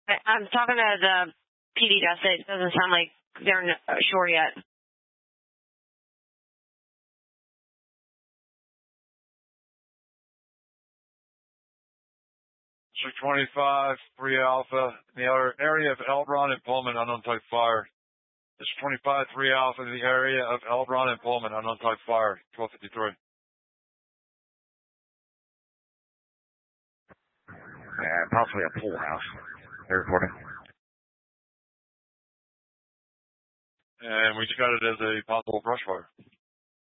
I'm talking to the PD desk. It doesn't sound like they're sure yet. District 25, 3 Alpha, in the area of Elbron and Pullman, unknown type fire. District 25, 3 Alpha, in the area of Elbron and Pullman, unknown type fire, 1253. Possibly a pool house. They're reporting. And we just got it as a possible brush fire.